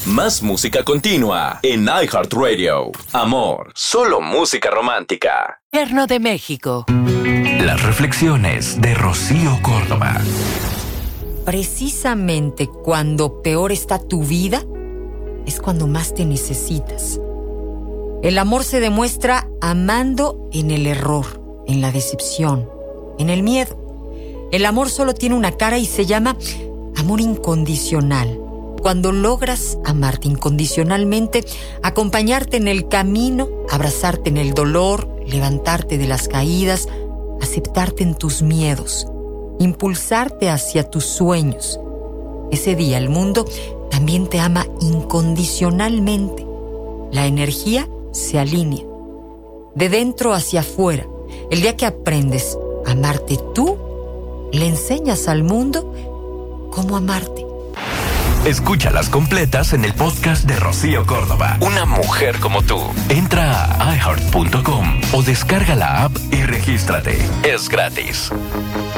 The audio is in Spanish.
Más música continua en iHeartRadio. Amor, solo música romántica. Gobierno de México. Las reflexiones de Rocío Córdoba. Precisamente cuando peor está tu vida, es cuando más te necesitas. El amor se demuestra amando en el error, en la decepción, en el miedo. El amor solo tiene una cara y se llama amor incondicional. Cuando logras amarte incondicionalmente, acompañarte en el camino, abrazarte en el dolor, levantarte de las caídas, aceptarte en tus miedos, impulsarte hacia tus sueños. Ese día el mundo también te ama incondicionalmente. La energía se alinea. De dentro hacia afuera. El día que aprendes a amarte tú, le enseñas al mundo cómo amarte. Escúchalas completas en el podcast de Rocío Córdoba. Una mujer como tú. Entra a iHeart.com o descarga la app y regístrate. Es gratis.